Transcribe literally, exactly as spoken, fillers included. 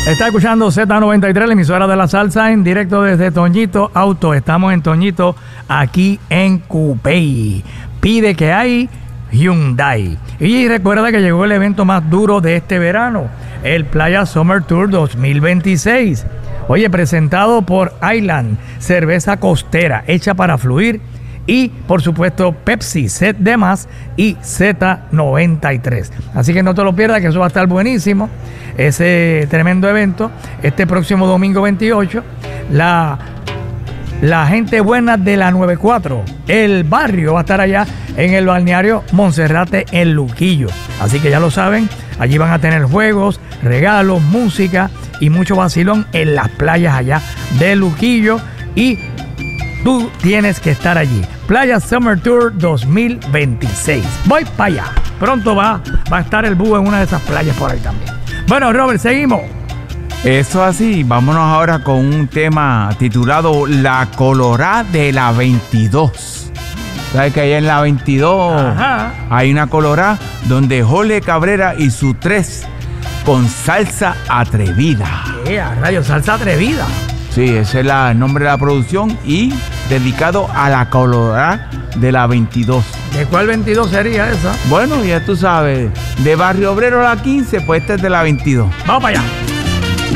Está escuchando Z noventa y tres, la emisora de la salsa, en directo desde Toñito Auto. Estamos en Toñito, aquí en Cupey. Pide que hay Hyundai. Y recuerda que llegó el evento más duro de este verano, el Playa Summer Tour dos mil veintiséis. Oye, presentado por Island, cerveza costera hecha para fluir. Y, por supuesto, Pepsi, Set de Más y Z noventa y tres. Así que no te lo pierdas, que eso va a estar buenísimo. Ese tremendo evento, este próximo domingo veintiocho. La, la gente buena de la noventa y cuatro, el barrio, va a estar allá en el balneario Monserrate en Luquillo. Así que ya lo saben, allí van a tener juegos, regalos, música y mucho vacilón en las playas allá de Luquillo. Y tú tienes que estar allí. Playa Summer Tour dos mil veintiséis. Voy para allá. Pronto va, va a estar el búho en una de esas playas por ahí también. Bueno, Robert, seguimos. Eso así, vámonos ahora con un tema titulado La Colorá de la veintidós. ¿Sabes que allá en la veintidós Ajá. hay una colorá donde Jorge Cabrera y su tres con salsa atrevida? ¿Qué? A rayo, salsa atrevida. Sí, ese es la, el nombre de la producción y dedicado a la colorá de la veintidós. ¿De cuál veintidós sería esa? Bueno, ya tú sabes, de Barrio Obrero a la quince, pues este es de la veintidós. Vamos para allá.